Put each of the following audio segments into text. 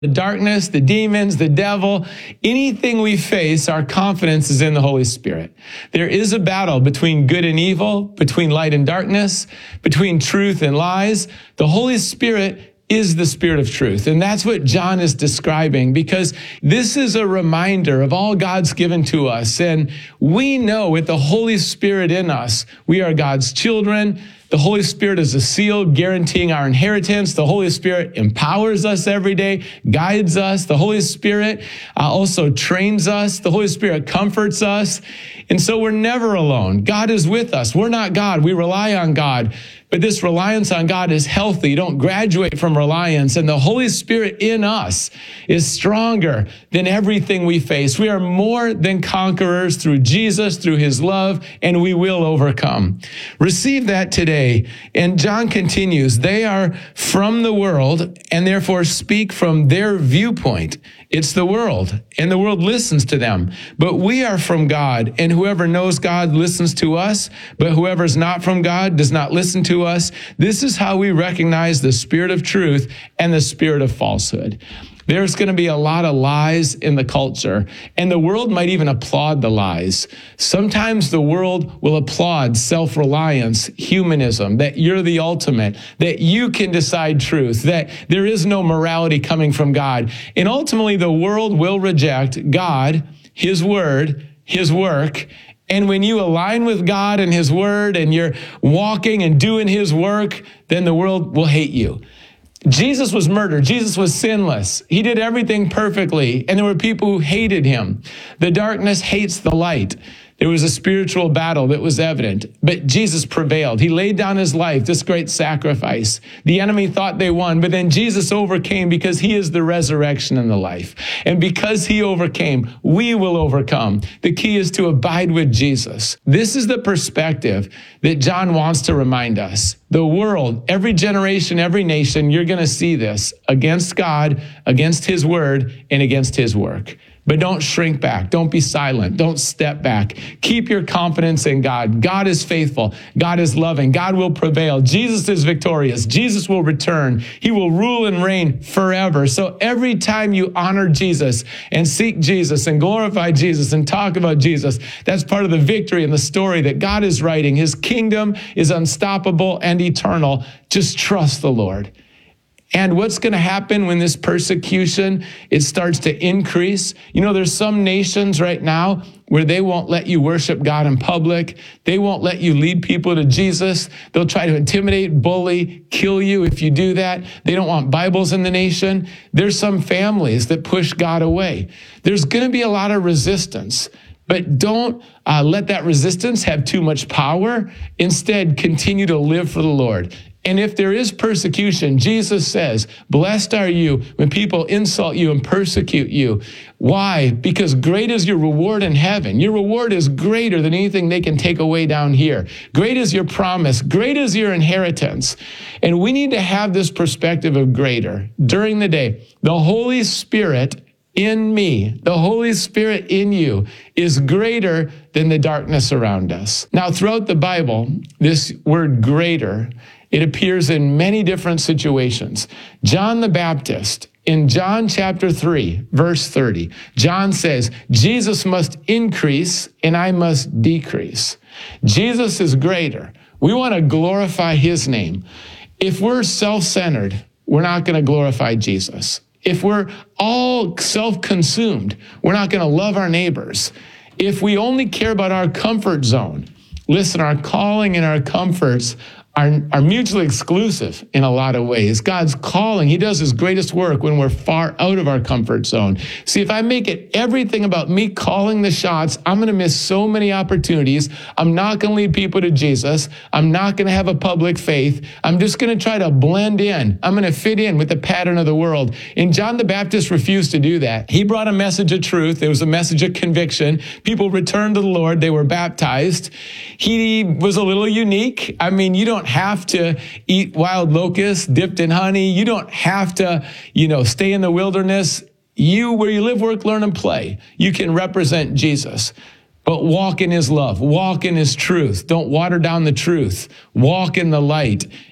The darkness, the demons, the devil, anything we face, our confidence is in the Holy Spirit. There is a battle between good and evil, between light and darkness, between truth and lies. The Holy Spirit is the Spirit of truth. And that's what John is describing, because this is a reminder of all God's given to us. And we know with the Holy Spirit in us, we are God's children. The Holy Spirit is a seal guaranteeing our inheritance. The Holy Spirit empowers us every day, guides us. The Holy Spirit also trains us. The Holy Spirit comforts us. And so we're never alone. God is with us. We're not God. We rely on God. But this reliance on God is healthy. Don't graduate from reliance. And the Holy Spirit in us is stronger than everything we face. We are more than conquerors through Jesus, through his love, and we will overcome. Receive that today. And John continues, they are from the world and therefore speak from their viewpoint. It's the world, and the world listens to them. But we are from God, and whoever knows God listens to us, but whoever's not from God does not listen to us. This is how we recognize the spirit of truth and the spirit of falsehood. There's going to be a lot of lies in the culture, and the world might even applaud the lies. Sometimes the world will applaud self-reliance, humanism, that you're the ultimate, that you can decide truth, that there is no morality coming from God. And ultimately, the world will reject God, his word, his work. And when you align with God and his word, and you're walking and doing his work, then the world will hate you. Jesus was murdered. Jesus was sinless. He did everything perfectly, and there were people who hated him. The darkness hates the light. There was a spiritual battle that was evident, but Jesus prevailed. He laid down his life, this great sacrifice. The enemy thought they won, but then Jesus overcame because he is the resurrection and the life. And because he overcame, we will overcome. The key is to abide with Jesus. This is the perspective that John wants to remind us. The world, every generation, every nation, you're going to see this against God, against his word, and against his work. But don't shrink back. Don't be silent. Don't step back. Keep your confidence in God. God is faithful. God is loving. God will prevail. Jesus is victorious. Jesus will return. He will rule and reign forever. So every time you honor Jesus and seek Jesus and glorify Jesus and talk about Jesus, that's part of the victory and the story that God is writing. His kingdom is unstoppable and eternal. Just trust the Lord. And what's going to happen when this persecution, it starts to increase? You know, there's some nations right now where they won't let you worship God in public. They won't let you lead people to Jesus. They'll try to intimidate, bully, kill you if you do that. They don't want Bibles in the nation. There's some families that push God away. There's going to be a lot of resistance. But don't let that resistance have too much power. Instead, continue to live for the Lord. And if there is persecution, Jesus says, blessed are you when people insult you and persecute you. Why? Because great is your reward in heaven. Your reward is greater than anything they can take away down here. Great is your promise. Great is your inheritance. And we need to have this perspective of greater during the day. The Holy Spirit in me, the Holy Spirit in you, is greater than the darkness around us. Now, throughout the Bible, this word greater, it appears in many different situations. John the Baptist, in John chapter 3, verse 30, John says, Jesus must increase and I must decrease. Jesus is greater. We want to glorify his name. If we're self-centered, we're not going to glorify Jesus. If we're all self-consumed, we're not going to love our neighbors. If we only care about our comfort zone, listen, our calling and our comforts are mutually exclusive in a lot of ways. God's calling, he does his greatest work when we're far out of our comfort zone. See, if I make it everything about me calling the shots, I'm going to miss so many opportunities. I'm not going to lead people to Jesus. I'm not going to have a public faith. I'm just going to try to blend in. I'm going to fit in with the pattern of the world. And John the Baptist refused to do that. He brought a message of truth. It was a message of conviction. People returned to the Lord. They were baptized. He was a little unique. I mean, you don't have to eat wild locusts dipped in honey. You don't have to, stay in the wilderness. Where you live, work, learn, and play, you can represent Jesus. But walk in his love. Walk in his truth. Don't water down the truth. Walk in the light.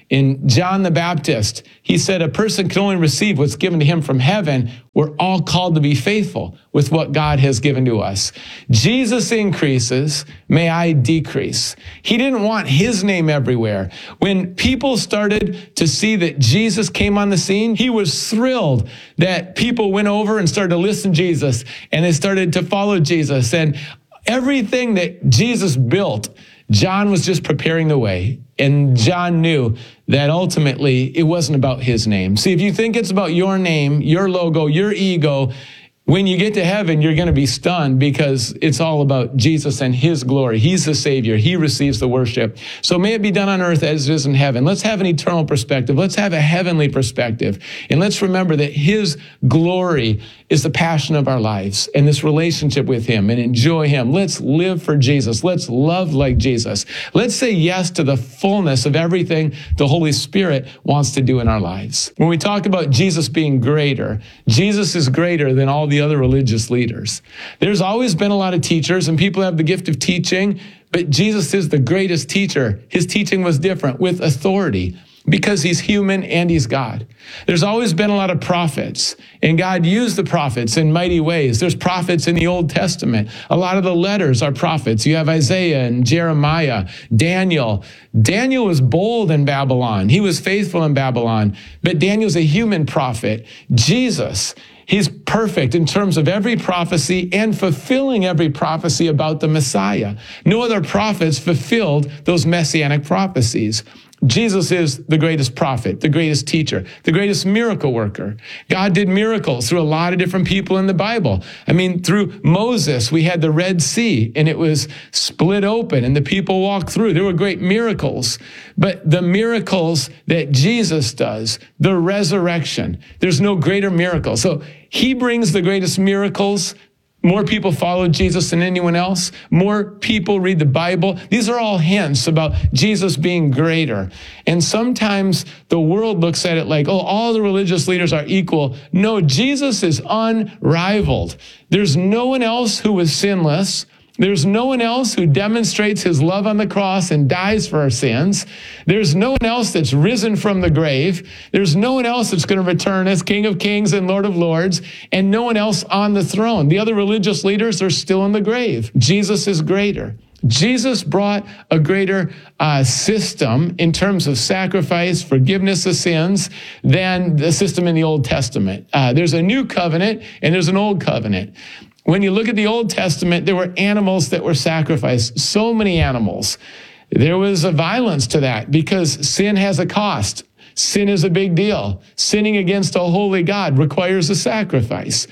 In John the Baptist, he said, a person can only receive what's given to him from heaven. We're all called to be faithful with what God has given to us. Jesus increases, may I decrease. He didn't want his name everywhere. When people started to see that Jesus came on the scene, he was thrilled that people went over and started to listen to Jesus, and they started to follow Jesus. And everything that Jesus built, John was just preparing the way. And John knew that ultimately it wasn't about his name. See, if you think it's about your name, your logo, your ego, when you get to heaven, you're going to be stunned because it's all about Jesus and his glory. He's the Savior. He receives the worship. So may it be done on earth as it is in heaven. Let's have an eternal perspective. Let's have a heavenly perspective. And let's remember that his glory is the passion of our lives and this relationship with him and enjoy him. Let's live for Jesus. Let's love like Jesus. Let's say yes to the fullness of everything the Holy Spirit wants to do in our lives. When we talk about Jesus being greater, Jesus is greater than all the other religious leaders. There's always been a lot of teachers and people have the gift of teaching, but Jesus is the greatest teacher. His teaching was different with authority because he's human and he's God. There's always been a lot of prophets, and God used the prophets in mighty ways. There's prophets in the Old Testament. A lot of the letters are prophets. You have Isaiah and Jeremiah, Daniel. Daniel was bold in Babylon. He was faithful in Babylon, but Daniel's a human prophet. Jesus, he's perfect in terms of every prophecy and fulfilling every prophecy about the Messiah. No other prophets fulfilled those messianic prophecies. Jesus is the greatest prophet, the greatest teacher, the greatest miracle worker. God did miracles through a lot of different people in the Bible. I mean, through Moses, we had the Red Sea and it was split open and the people walked through. There were great miracles. But the miracles that Jesus does, the resurrection, there's no greater miracle. So he brings the greatest miracles. More people follow Jesus than anyone else. More people read the Bible. These are all hints about Jesus being greater. And sometimes the world looks at it like, oh, all the religious leaders are equal. No, Jesus is unrivaled. There's no one else who was sinless. There's no one else who demonstrates his love on the cross and dies for our sins. There's no one else that's risen from the grave. There's no one else that's going to return as King of Kings and Lord of Lords, and no one else on the throne. The other religious leaders are still in the grave. Jesus is greater. Jesus brought a greater system in terms of sacrifice, forgiveness of sins, than the system in the Old Testament. There's a new covenant and there's an old covenant. When you look at the Old Testament, there were animals that were sacrificed, so many animals. There was a violence to that because sin has a cost. Sin is a big deal. Sinning against a holy God requires a sacrifice.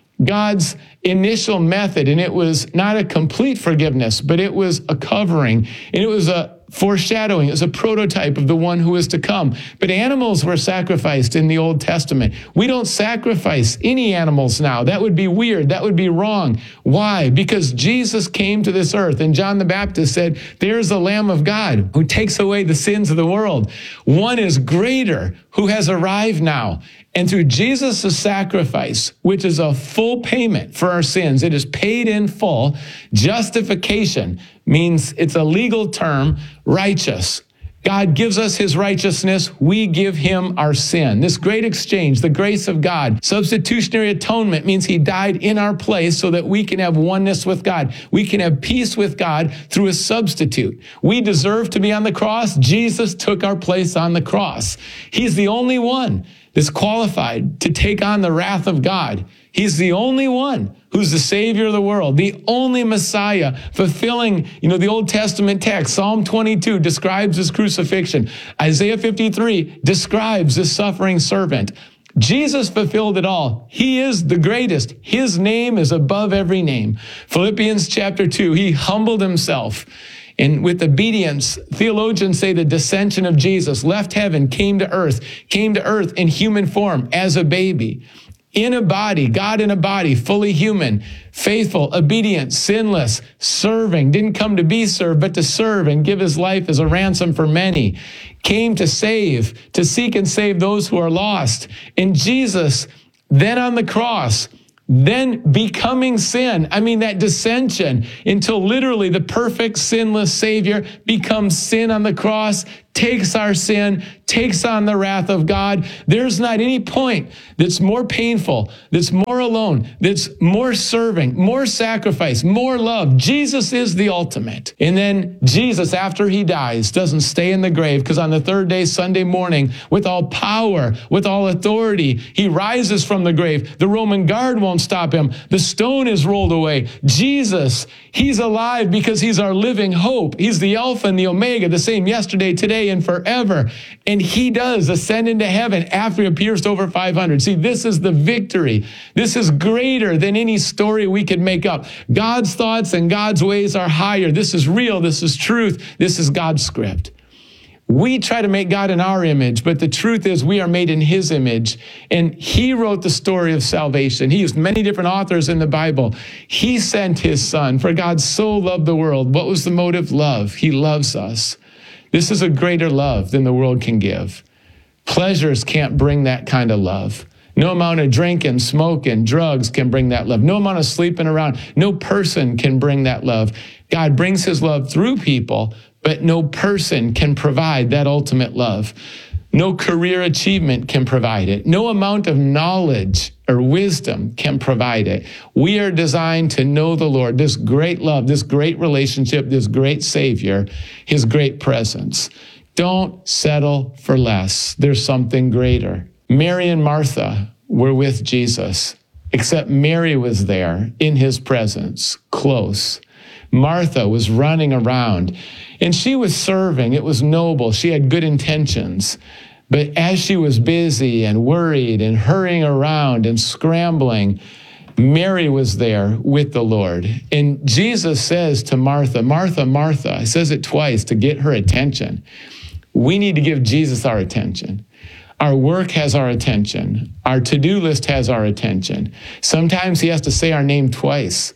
God's initial method, and it was not a complete forgiveness, but it was a covering, and it was a foreshadowing. It was a prototype of the one who is to come. But animals were sacrificed in the Old Testament. We don't sacrifice any animals now. That would be weird. That would be wrong. Why? Because Jesus came to this earth, and John the Baptist said, there's the Lamb of God who takes away the sins of the world. One is greater who has arrived now. And through Jesus' sacrifice, which is a full payment for our sins, it is paid in full. Justification means it's a legal term, righteous. God gives us his righteousness. We give him our sin. This great exchange, the grace of God. Substitutionary atonement means he died in our place so that we can have oneness with God. We can have peace with God through a substitute. We deserve to be on the cross. Jesus took our place on the cross. He's the only one that's qualified to take on the wrath of God. He's the only one who's the Savior of the world, the only Messiah fulfilling, the Old Testament text. Psalm 22 describes his crucifixion. Isaiah 53 describes his suffering servant. Jesus fulfilled it all. He is the greatest. His name is above every name. Philippians chapter 2, he humbled himself. And with obedience, theologians say the descension of Jesus left heaven, came to earth in human form as a baby. In a body, God in a body, fully human, faithful, obedient, sinless, serving, didn't come to be served, but to serve and give his life as a ransom for many. Came to save, to seek and save those who are lost. And Jesus, then on the cross, then becoming sin. That dissension until literally the perfect sinless Savior becomes sin on the cross, takes our sin, takes on the wrath of God. There's not any point that's more painful, that's more alone, that's more serving, more sacrifice, more love. Jesus is the ultimate. And then Jesus, after he dies, doesn't stay in the grave, because on the third day, Sunday morning, with all power, with all authority, he rises from the grave. The Roman guard won't stop him. The stone is rolled away. Jesus, he's alive because he's our living hope. He's the Alpha and the Omega, the same yesterday, today, and forever. And he does ascend into heaven after he appears to over 500. See, this is the victory. This is greater than any story we could make up. God's thoughts and God's ways are higher. This is real. This is truth. This is God's script. We try to make God in our image, but the truth is we are made in his image. And he wrote the story of salvation. He used many different authors in the Bible. He sent his son, for God so loved the world. What was the motive? Love. He loves us. This is a greater love than the world can give. Pleasures can't bring that kind of love. No amount of drinking, smoking, drugs can bring that love. No amount of sleeping around. No person can bring that love. God brings his love through people, but no person can provide that ultimate love. No career achievement can provide it. No amount of knowledge or wisdom can provide it. We are designed to know the Lord, this great love, this great relationship, this great Savior, his great presence. Don't settle for less. There's something greater. Mary and Martha were with Jesus, except Mary was there in his presence, close. Martha was running around, and she was serving. It was noble. She had good intentions. But as she was busy and worried and hurrying around and scrambling, Mary was there with the Lord. And Jesus says to Martha, Martha, Martha, he says it twice to get her attention. We need to give Jesus our attention. Our work has our attention. Our to-do list has our attention. Sometimes he has to say our name twice.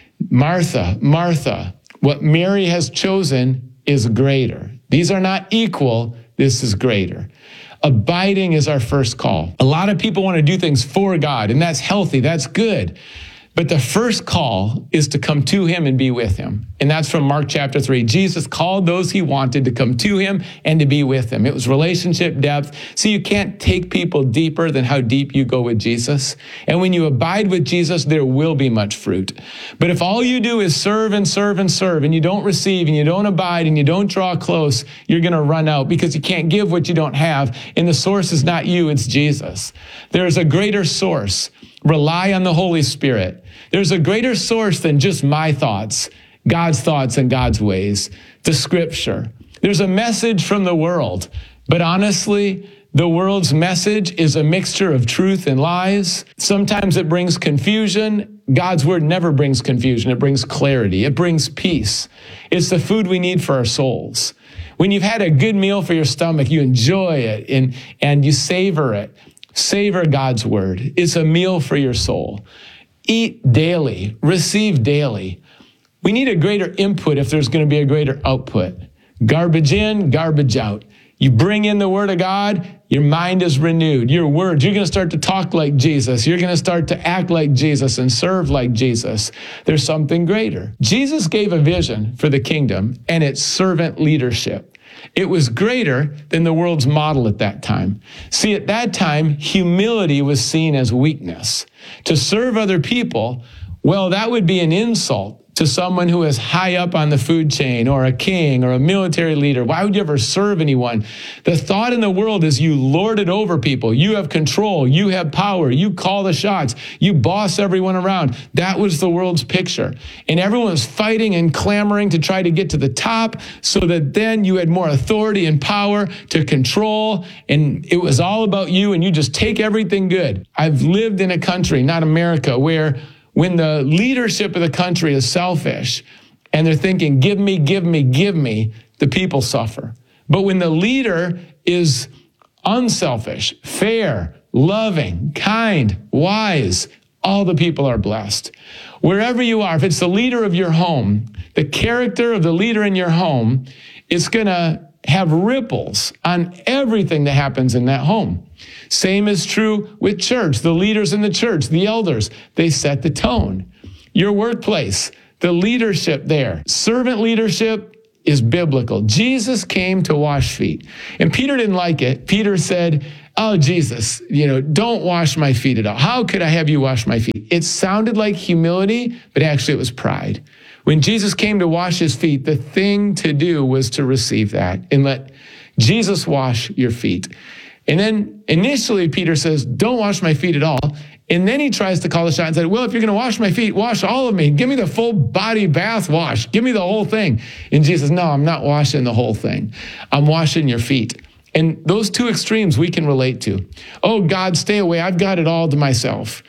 Martha, Martha, what Mary has chosen is greater. These are not equal. This is greater. Abiding is our first call. A lot of people want to do things for God, and that's healthy. That's good. But the first call is to come to him and be with him. And that's from Mark chapter 3. Jesus called those he wanted to come to him and to be with him. It was relationship depth. So you can't take people deeper than how deep you go with Jesus. And when you abide with Jesus, there will be much fruit. But if all you do is serve and serve and serve, and you don't receive and you don't abide and you don't draw close, you're going to run out because you can't give what you don't have. And the source is not you, it's Jesus. There is a greater source. Rely on the Holy Spirit. There's a greater source than just my thoughts, God's thoughts and God's ways, the scripture. There's a message from the world, but honestly, the world's message is a mixture of truth and lies. Sometimes it brings confusion. God's word never brings confusion. It brings clarity. It brings peace. It's the food we need for our souls. When you've had a good meal for your stomach, you enjoy it and you savor it. Savor God's word. It's a meal for your soul. Eat daily. Receive daily. We need a greater input if there's going to be a greater output. Garbage in, garbage out. You bring in the word of God, your mind is renewed. Your words, you're going to start to talk like Jesus. You're going to start to act like Jesus and serve like Jesus. There's something greater. Jesus gave a vision for the kingdom and its servant leadership. It was greater than the world's model at that time. See, at that time, humility was seen as weakness. To serve other people, well, that would be an insult to someone who is high up on the food chain or a king or a military leader. Why would you ever serve anyone? The thought in the world is you lord it over people. You have control. You have power. You call the shots. You boss everyone around. That was the world's picture. And everyone was fighting and clamoring to try to get to the top so that then you had more authority and power to control. And it was all about you and you just take everything good. I've lived in a country, not America, where when the leadership of the country is selfish and they're thinking, give me, give me, give me, the people suffer. But when the leader is unselfish, fair, loving, kind, wise, all the people are blessed. Wherever you are, if it's the leader of your home, the character of the leader in your home is going to have ripples on everything that happens in that home. Same is true with church. The leaders in the church, the elders, they set the tone. Your workplace, the leadership there, servant leadership, is biblical. Jesus came to wash feet. And Peter didn't like it. Peter said, oh, Jesus, don't wash my feet at all. How could I have you wash my feet? It sounded like humility, but actually it was pride. When Jesus came to wash his feet, the thing to do was to receive that and let Jesus wash your feet. And then initially Peter says, don't wash my feet at all. And then he tries to call the shot and said, well, if you're going to wash my feet, wash all of me. Give me the full body bath wash. Give me the whole thing. And Jesus, no, I'm not washing the whole thing. I'm washing your feet. And those two extremes we can relate to. Oh, God, stay away. I've got it all to myself.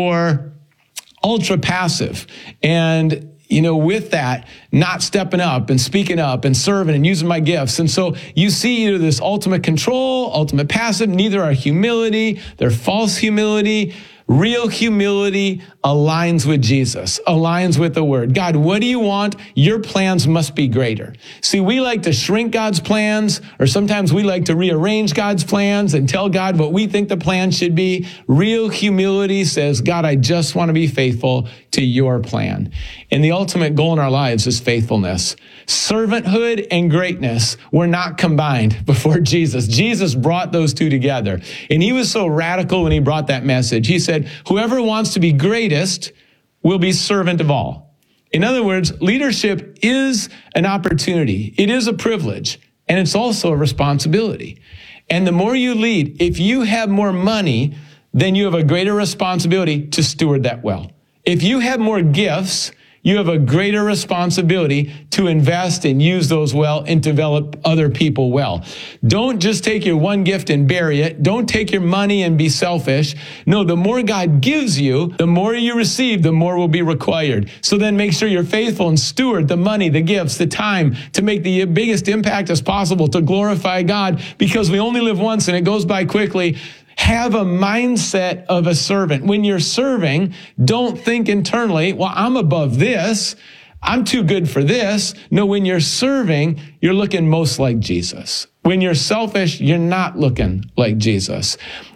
Or ultra passive. And with that, not stepping up and speaking up and serving and using my gifts. And so you see either this ultimate control, ultimate passive, neither are humility, they're false humility. Real humility aligns with Jesus, aligns with the word. God, what do you want? Your plans must be greater. See, we like to shrink God's plans, or sometimes we like to rearrange God's plans and tell God what we think the plan should be. Real humility says, God, I just want to be faithful to your plan. And the ultimate goal in our lives is faithfulness. Servanthood and greatness were not combined before Jesus. Jesus brought those two together. And he was so radical when he brought that message. He said, whoever wants to be greatest will be servant of all. In other words, leadership is an opportunity. It is a privilege, and it's also a responsibility. And the more you lead, if you have more money, then you have a greater responsibility to steward that well. If you have more gifts, you have a greater responsibility to invest and use those well and develop other people well. Don't just take your one gift and bury it. Don't take your money and be selfish. No, the more God gives you, the more you receive, the more will be required. So then make sure you're faithful and steward the money, the gifts, the time to make the biggest impact as possible to glorify God, because we only live once and it goes by quickly. Have a mindset of a servant. When you're serving, don't think internally, well, I'm above this. I'm too good for this. No, when you're serving, you're looking most like Jesus. When you're selfish, you're not looking like Jesus.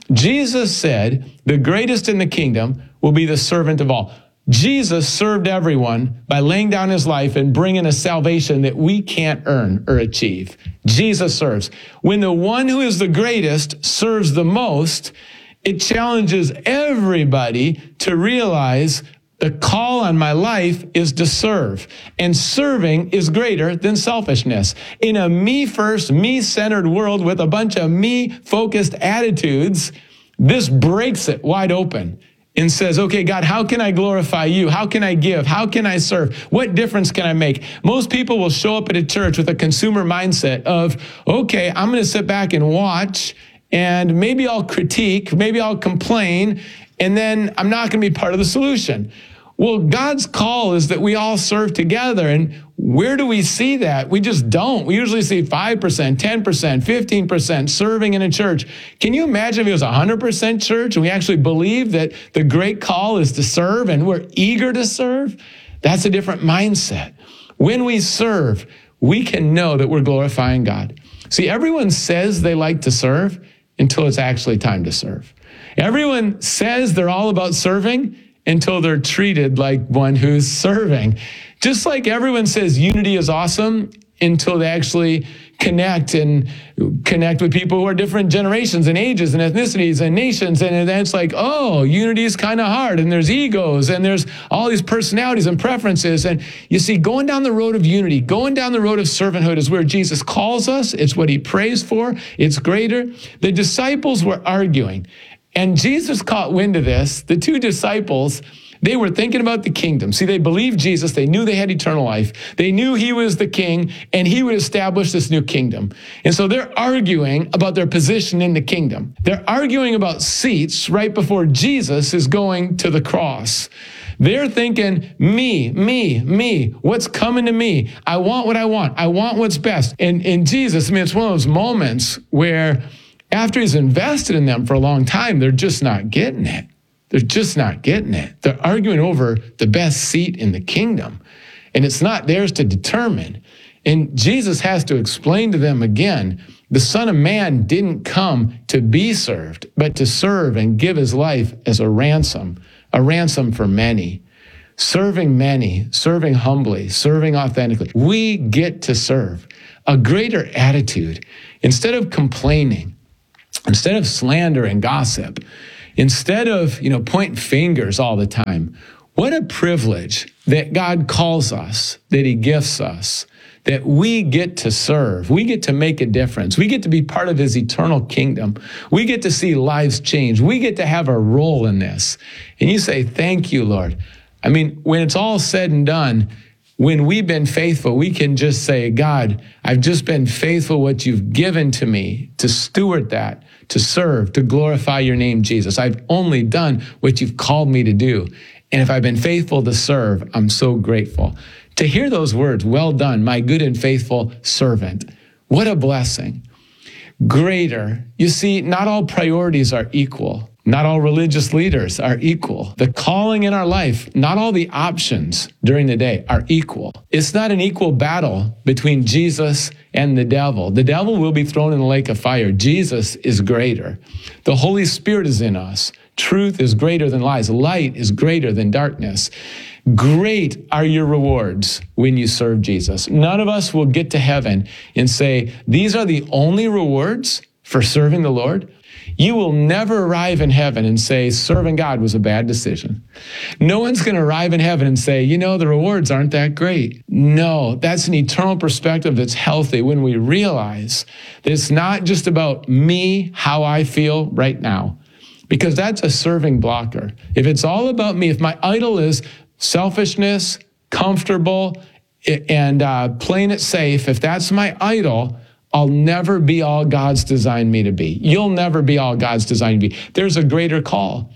Jesus said, the greatest in the kingdom will be the servant of all. Jesus served everyone by laying down his life and bringing a salvation that we can't earn or achieve. Jesus serves. When the one who is the greatest serves the most, it challenges everybody to realize the call on my life is to serve. And serving is greater than selfishness. In a me-first, me-centered world with a bunch of me-focused attitudes, this breaks it wide open and says, okay, God, how can I glorify you? How can I give? How can I serve? What difference can I make? Most people will show up at a church with a consumer mindset of, okay, I'm going to sit back and watch, and maybe I'll critique, maybe I'll complain, and then I'm not going to be part of the solution. Well, God's call is that we all serve together. And where do we see that? We just don't. We usually see 5%, 10%, 15% serving in a church. Can you imagine if it was 100% church and we actually believe that the great call is to serve and we're eager to serve? That's a different mindset. When we serve, we can know that we're glorifying God. See, everyone says they like to serve until it's actually time to serve. Everyone says they're all about serving until they're treated like one who's serving. Just like everyone says unity is awesome until they actually connect with people who are different generations and ages and ethnicities and nations. And then it's like, oh, unity is kind of hard, and there's egos and there's all these personalities and preferences. And you see, going down the road of unity, going down the road of servanthood is where Jesus calls us. It's what he prays for. It's greater. The disciples were arguing. And Jesus caught wind of this. The two disciples, they were thinking about the kingdom. See, they believed Jesus. They knew they had eternal life. They knew he was the king, and he would establish this new kingdom. And so they're arguing about their position in the kingdom. They're arguing about seats right before Jesus is going to the cross. They're thinking, me, what's coming to me? I want what I want. I want what's best. And Jesus, it's one of those moments where after he's invested in them for a long time, they're just not getting it. They're just not getting it. They're arguing over the best seat in the kingdom, and it's not theirs to determine. And Jesus has to explain to them again, the Son of Man didn't come to be served, but to serve and give his life as a ransom for many. serving many, serving humbly, serving authentically. We get to serve. A greater attitude. Instead of complaining, instead of slander and gossip, instead of, pointing fingers all the time, what a privilege that God calls us, that he gifts us, that we get to serve. We get to make a difference. We get to be part of his eternal kingdom. We get to see lives change. We get to have a role in this. And you say, thank you, Lord. I mean, when it's all said and done, when we've been faithful, we can just say, God, I've just been faithful what you've given to me to steward that, to serve, to glorify your name, Jesus. I've only done what you've called me to do. And if I've been faithful to serve, I'm so grateful. To hear those words, well done, my good and faithful servant. What a blessing. Greater. You see, not all priorities are equal. Not all religious leaders are equal. The calling in our life, not all the options during the day are equal. It's not an equal battle between Jesus and the devil. The devil will be thrown in the lake of fire. Jesus is greater. The Holy Spirit is in us. Truth is greater than lies. Light is greater than darkness. Great are your rewards when you serve Jesus. None of us will get to heaven and say, these are the only rewards for serving the Lord. You will never arrive in heaven and say, serving God was a bad decision. No one's going to arrive in heaven and say, the rewards aren't that great. No, that's an eternal perspective that's healthy when we realize that it's not just about me, how I feel right now, because that's a serving blocker. If it's all about me, if my idol is selfishness, comfortable, and playing it safe, if that's my idol, I'll never be all God's designed me to be. You'll never be all God's designed to be. There's a greater call.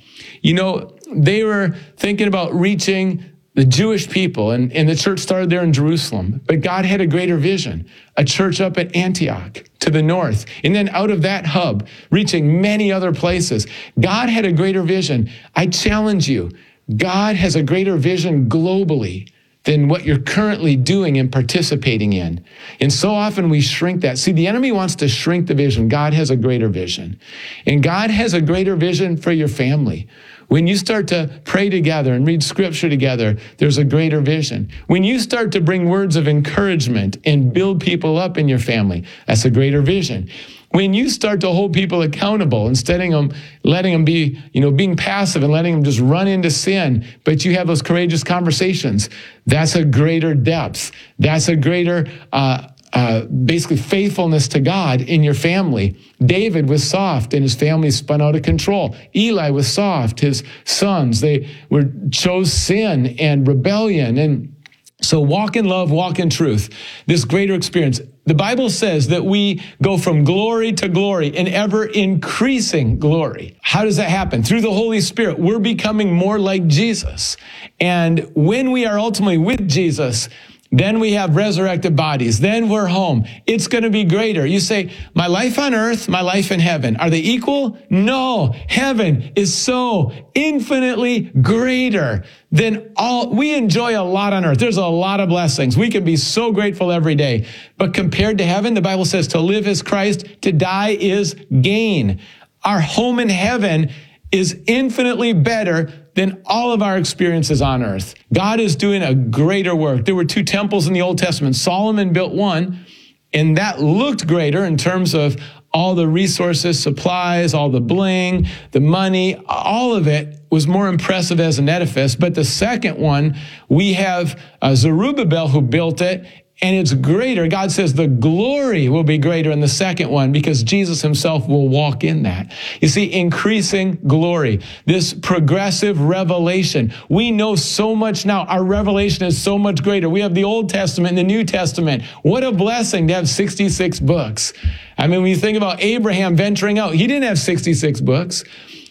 They were thinking about reaching the Jewish people, and the church started there in Jerusalem. But God had a greater vision, a church up at Antioch to the north. And then out of that hub, reaching many other places. God had a greater vision. I challenge you, God has a greater vision globally than what you're currently doing and participating in. And so often we shrink that. See, the enemy wants to shrink the vision. God has a greater vision. And God has a greater vision for your family. When you start to pray together and read scripture together, there's a greater vision. When you start to bring words of encouragement and build people up in your family, that's a greater vision. When you start to hold people accountable instead of letting them be, being passive and letting them just run into sin, but you have those courageous conversations, that's a greater depth. That's a greater, basically faithfulness to God in your family. David was soft and his family spun out of control. Eli was soft. His sons, they chose sin and rebellion. And so walk in love, walk in truth. This greater experience. The Bible says that we go from glory to glory in ever increasing glory. How does that happen? Through the Holy Spirit. We're becoming more like Jesus. And when we are ultimately with Jesus, then we have resurrected bodies. Then we're home. It's going to be greater. You say, my life on earth, my life in heaven, are they equal? No. Heaven is so infinitely greater than all. We enjoy a lot on earth. There's a lot of blessings. We can be so grateful every day. But compared to heaven, the Bible says to live is Christ, to die is gain. Our home in heaven is infinitely better than all of our experiences on earth. God is doing a greater work. There were 2 temples in the Old Testament. Solomon built one, and that looked greater in terms of all the resources, supplies, all the bling, the money, all of it was more impressive as an edifice. But the second one, we have Zerubbabel who built it, and it's greater. God says the glory will be greater in the second one because Jesus himself will walk in that. You see, increasing glory, this progressive revelation. We know so much now. Our revelation is so much greater. We have the Old Testament and the New Testament. What a blessing to have 66 books. I mean, when you think about Abraham venturing out, he didn't have 66 books.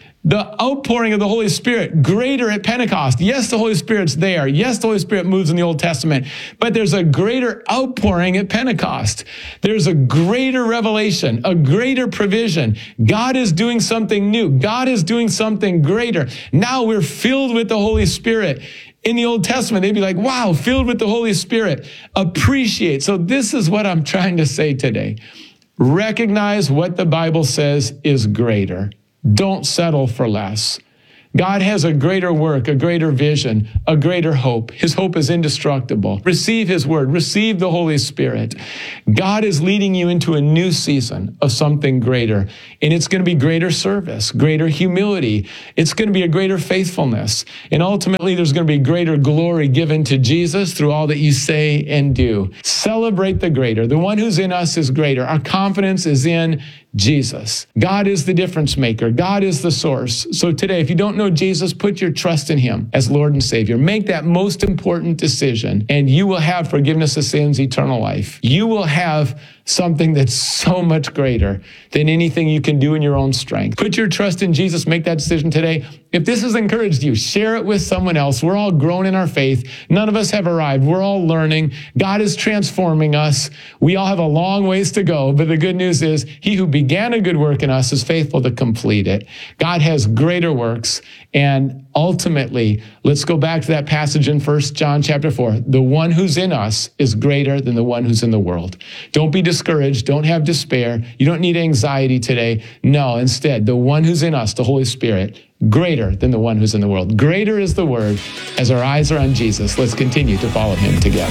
The outpouring of the Holy Spirit, greater at Pentecost. Yes, the Holy Spirit's there. Yes, the Holy Spirit moves in the Old Testament, but there's a greater outpouring at Pentecost. There's a greater revelation, a greater provision. God is doing something new. God is doing something greater. Now we're filled with the Holy Spirit. In the Old Testament, they'd be like, wow, filled with the Holy Spirit. Appreciate. So this is what I'm trying to say today. Recognize what the Bible says is greater. Don't settle for less. God has a greater work, a greater vision, a greater hope. His hope is indestructible. Receive his word. Receive the Holy Spirit. God is leading you into a new season of something greater. And it's going to be greater service, greater humility. It's going to be a greater faithfulness. And ultimately, there's going to be greater glory given to Jesus through all that you say and do. Celebrate the greater. The one who's in us is greater. Our confidence is in Jesus. God is the difference maker. God is the source. So today, if you don't know Jesus, put your trust in him as Lord and Savior. Make that most important decision, and you will have forgiveness of sins, eternal life. You will have something that's so much greater than anything you can do in your own strength. Put your trust in Jesus. Make that decision today. If this has encouraged you, share it with someone else. We're all grown in our faith. None of us have arrived. We're all learning. God is transforming us. We all have a long ways to go, but the good news is he who began a good work in us is faithful to complete it. God has greater works. And ultimately, let's go back to that passage in 1 John chapter 4. The one who's in us is greater than the one who's in the world. Don't be discouraged. Don't have despair. You don't need anxiety today. No, instead, the one who's in us, the Holy Spirit, greater than the one who's in the world. Greater is the word. As our eyes are on Jesus, let's continue to follow him together.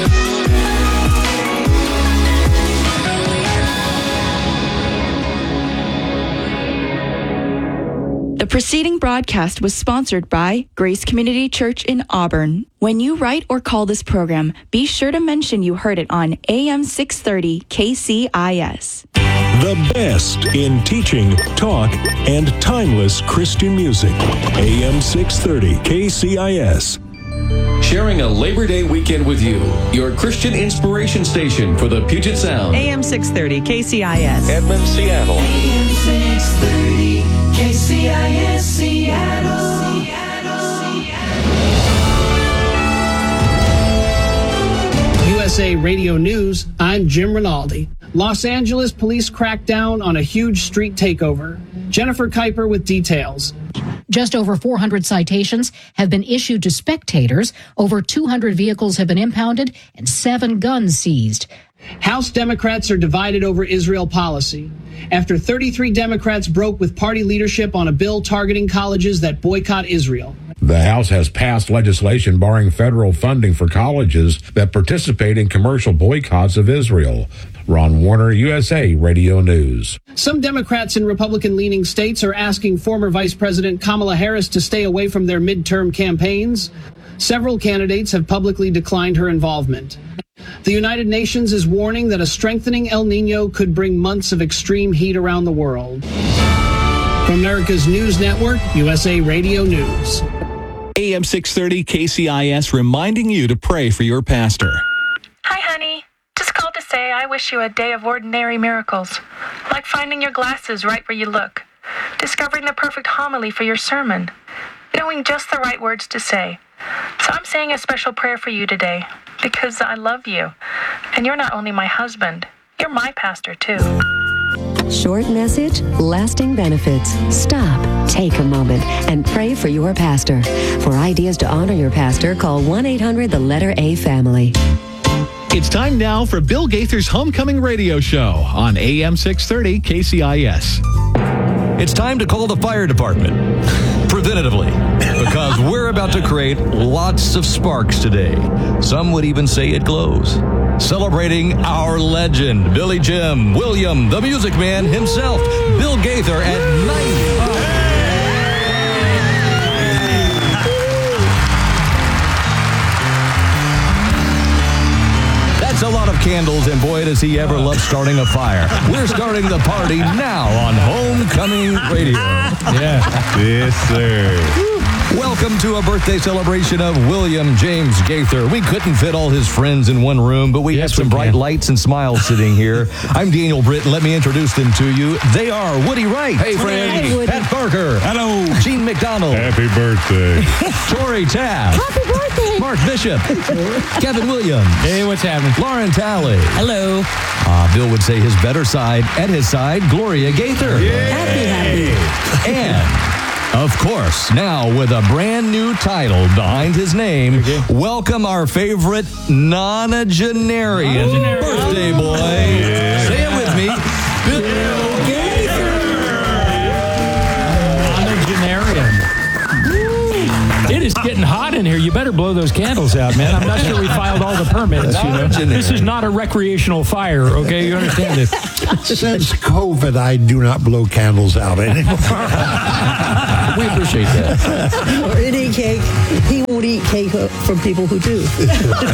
The preceding broadcast was sponsored by Grace Community Church in Auburn. When you write or call this program, be sure to mention you heard it on AM 630 KCIS. The best in teaching, talk, and timeless Christian music. AM 630 KCIS. Sharing a Labor Day weekend with you. Your Christian inspiration station for the Puget Sound. AM 630 KCIS. Edmond, Seattle. AM 630 KCIS, Seattle. USA Radio News, I'm Jim Rinaldi. Los Angeles police cracked down on a huge street takeover. Jennifer Kuiper with details. Just over 400 citations have been issued to spectators. Over 200 vehicles have been impounded and 7 guns seized. House Democrats are divided over Israel policy. After 33 Democrats broke with party leadership on a bill targeting colleges that boycott Israel. The House has passed legislation barring federal funding for colleges that participate in commercial boycotts of Israel. Ron Warner, USA Radio News. Some Democrats in Republican-leaning states are asking former Vice President Kamala Harris to stay away from their midterm campaigns. Several candidates have publicly declined her involvement. The United Nations is warning that a strengthening El Nino could bring months of extreme heat around the world. From America's News Network, USA Radio News. AM 630 KCIS reminding you to pray for your pastor. Hi, honey. Just called to say I wish you a day of ordinary miracles, like finding your glasses right where you look, discovering the perfect homily for your sermon, knowing just the right words to say. So I'm saying a special prayer for you today, because I love you. And you're not only my husband, you're my pastor too. Short message, lasting benefits. Stop, take a moment, and pray for your pastor. For ideas to honor your pastor, call 1-800-A-FAMILY. It's time now for Bill Gaither's Homecoming Radio Show on AM 630 KCIS. It's time to call the fire department preventatively, because we're about to create lots of sparks today. Some would even say it glows. Celebrating our legend, Billy Jim William, the Music Man himself, Bill Gaither at 95. That's a lot of candles, and boy, does he ever love starting a fire. We're starting the party now on Homecoming Radio. Yeah. Yes, sir. Welcome to a birthday celebration of William James Gaither. We couldn't fit all his friends in one room, but we have some bright lights and smiles sitting here. I'm Daniel Britton. Let me introduce them to you. They are Woody Wright. Hey, friend. Hey, Pat Parker. Hello. Gene McDonald. Happy birthday. Tori Taft. Happy birthday. Mark Bishop. Kevin Williams. Hey, what's happening? Lauren Talley. Hello. Bill would say his better side. At his side, Gloria Gaither. Happy. And, of course, now with a brand new title behind his name, welcome our favorite nonagenarian birthday boy. Yeah. Say it with me, Bill Gaither. Nonagenarian. hot in here. You better blow those candles out, man. I'm not sure we filed all the permits. You know? This is not a recreational fire, okay? You understand this? Since COVID, I do not blow candles out anymore. We appreciate that. Or any cake. He won't eat cake from people who do.